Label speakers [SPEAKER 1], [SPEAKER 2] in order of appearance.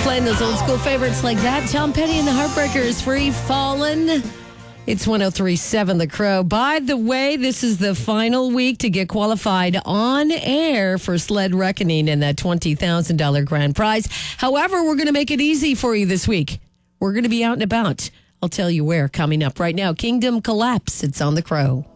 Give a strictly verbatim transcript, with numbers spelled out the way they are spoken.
[SPEAKER 1] Playing those old school favorites like that. Tom Petty and the Heartbreakers, Free Fallin'. It's one oh three point seven The Crow. By the way, this is the final week to get qualified on air for Sled Reckoning and that twenty thousand dollars grand prize. However, we're going to make it easy for you this week. We're going to be out and about. I'll tell you where coming up right now. Kingdom Collapse. It's on The Crow.